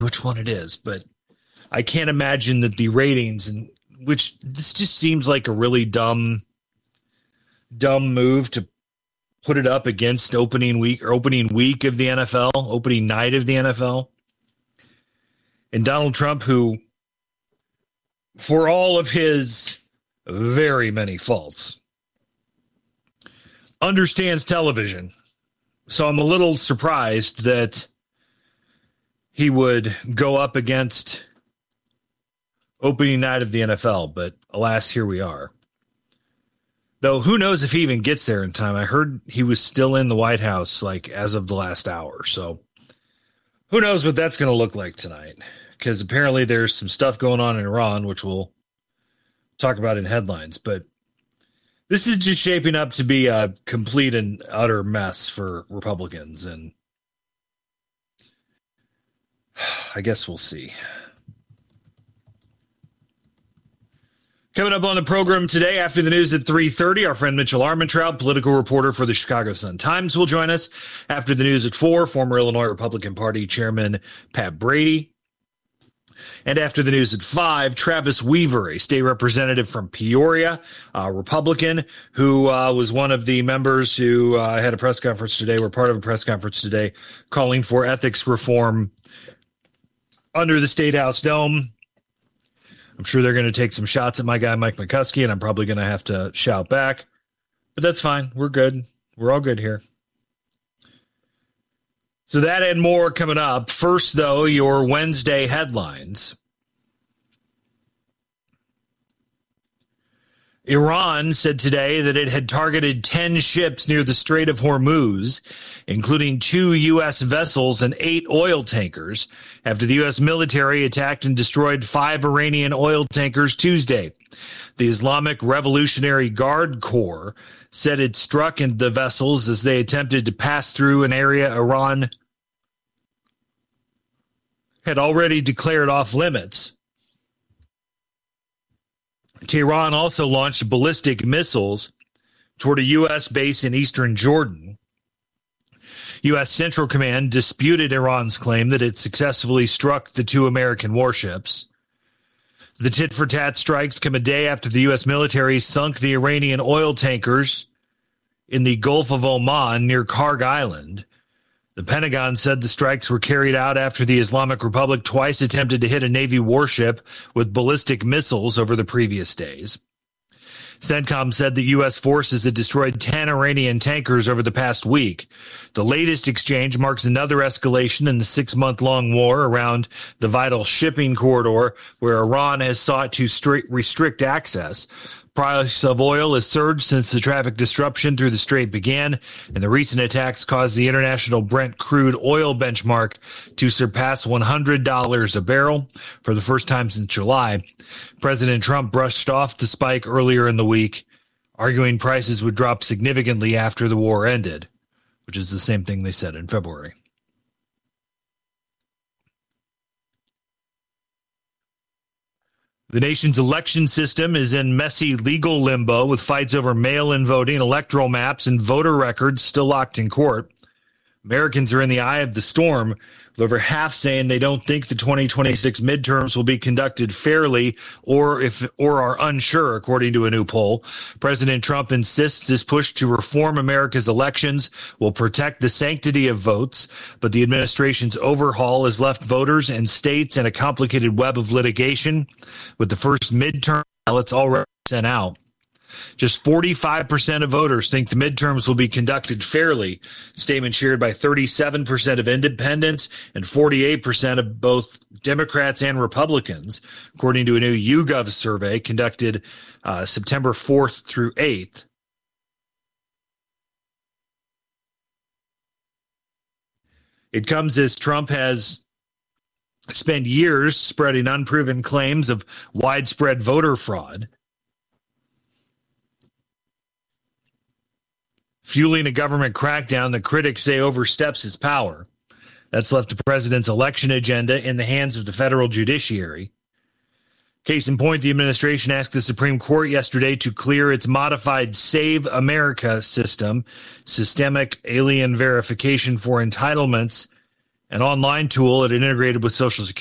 which one it is, but I can't imagine that the ratings, and which this just seems like a really dumb move to put it up against opening week of the NFL, opening night of the NFL. And Donald Trump, who, for all of his very many faults, understands television. So I'm a little surprised that he would go up against opening night of the NFL, but alas, here we are. Though who knows if he even gets there in time. I heard he was still in the White House like as of the last hour. So who knows what that's going to look like tonight, because apparently there's some stuff going on in Iran, which we'll talk about in headlines. But this is just shaping up to be a complete and utter mess for Republicans. And I guess we'll see. Coming up on the program today, after the news at 3:30, our friend Mitchell Armentrout, political reporter for the Chicago Sun-Times, will join us. After the news at 4, former Illinois Republican Party Chairman Pat Brady. And after the news at 5, Travis Weaver, a state representative from Peoria, a Republican, who was one of the members who had a press conference today, were part of a press conference today, calling for ethics reform under the State House dome. I'm sure they're going to take some shots at my guy, Mike McCuskey, and I'm probably going to have to shout back. But that's fine. We're good. We're all good here. So that and more coming up. First, though, your Wednesday headlines. Iran said today that it had targeted 10 ships near the Strait of Hormuz, including 2 U.S. vessels and 8 oil tankers, after the U.S. military attacked and destroyed 5 Iranian oil tankers Tuesday. The Islamic Revolutionary Guard Corps said it struck into the vessels as they attempted to pass through an area Iran had already declared off limits. Tehran also launched ballistic missiles toward a U.S. base in eastern Jordan. U.S. Central Command disputed Iran's claim that it successfully struck the 2 American warships. The tit-for-tat strikes come a day after the U.S. military sunk the Iranian oil tankers in the Gulf of Oman near Karg Island. The Pentagon said the strikes were carried out after the Islamic Republic twice attempted to hit a Navy warship with ballistic missiles over the previous days. CENTCOM said the U.S. forces had destroyed 10 Iranian tankers over the past week. The latest exchange marks another escalation in the 6-month-long war around the vital shipping corridor where Iran has sought to restrict access. Price of oil has surged since the traffic disruption through the strait began, and the recent attacks caused the international Brent crude oil benchmark to surpass $100 a barrel for the first time since July. President Trump brushed off the spike earlier in the week, arguing prices would drop significantly after the war ended, which is the same thing they said in February. The nation's election system is in messy legal limbo, with fights over mail-in voting, electoral maps, and voter records still locked in court. Americans are in the eye of the storm, with over half saying they don't think the 2026 midterms will be conducted fairly or are unsure, according to a new poll. President Trump insists his push to reform America's elections will protect the sanctity of votes, but the administration's overhaul has left voters and states in a complicated web of litigation, with the first midterm ballots already sent out. Just 45% of voters think the midterms will be conducted fairly, statement shared by 37% of independents and 48% of both Democrats and Republicans, according to a new YouGov survey conducted September 4th through 8th. It comes as Trump has spent years spreading unproven claims of widespread voter fraud, fueling a government crackdown that critics say oversteps his power. That's left the president's election agenda in the hands of the federal judiciary. Case in point, the administration asked the Supreme Court yesterday to clear its modified Save America system, systemic alien verification for entitlements, an online tool it integrated with Social Security